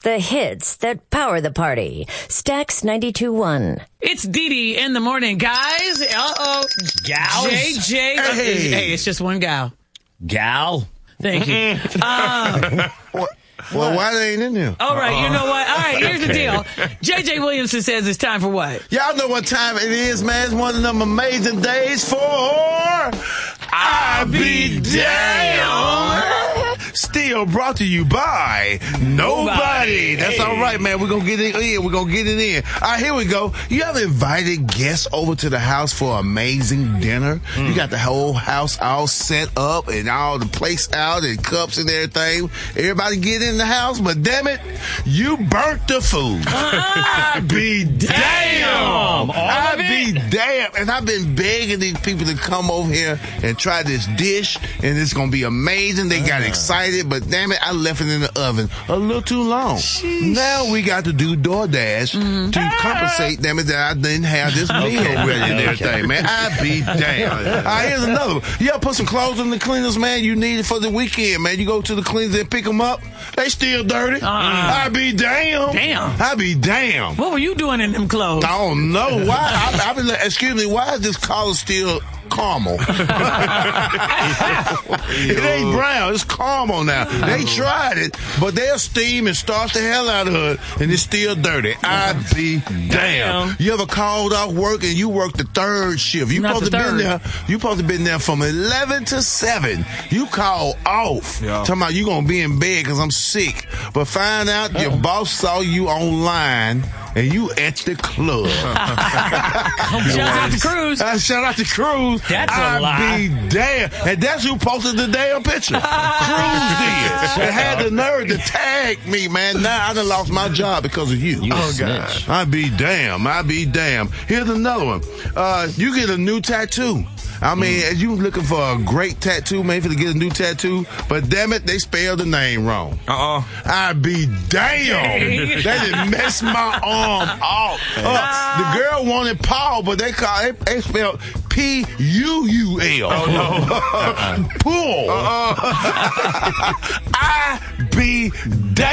The hits that power the party. Stax 92.1. It's Dee Dee in the morning, guys. Uh-oh. Gal. JJ. Hey, it's just one gal. Gal. Thank you. Well, why they ain't in there? All right, you know what? All right, here's the deal. JJ Williamson says it's time for what? Y'all know what time it is, man. It's one of them amazing days for I Be Damn. Still brought to you by Nobody. That's all right, man. We're going to get it in. We're going to get it in. All right, here we go. You ever invited guests over to the house for amazing dinner? You got the whole house all set up and all the plates out and cups and everything. Everybody get in the house, but damn it, you burnt the food. I be damn. I be damn. And I've been begging these people to come over here and try this dish, and it's going to be amazing. They got excited, but damn it, I left it in the oven a little too long. Sheesh. Now we got to do DoorDash to compensate, damn it, that I didn't have this meal ready and everything, man. I be damn. All right, here's another one. You ever put some clothes in the cleaners, man? You need it for the weekend, man. You go to the cleaners and pick them up. They still dirty. I be damn. Damn. I be damn. What were you doing in them clothes? I don't know why. I be like, excuse me, why is this collar still caramel? It ain't brown, it's caramel now. They tried it, but they'll steam and starch the hell out of it, and it's still dirty. I be damn. You ever called off work and you work the third shift? You supposed to been there from 11 to 7. You call off. Talking about you gonna be in bed because I'm sick. But find out your boss saw you online and you at the club. Shout out to Cruz. Shout out to Cruz. That's a lie. I be damn. And that's who posted the damn picture. Cruz did. They had the nerve to tag me, man. Now I done lost my job because of you. Snitch. I be damn. I be damn. Here's another one. You get a new tattoo. I mean, as you looking for a great tattoo, maybe to get a new tattoo, but damn it, they spelled the name wrong. I be damn. They done messed my arm off. The girl wanted Paul, but they spelled P-U-U-L. Oh, no. Pull. I be damn.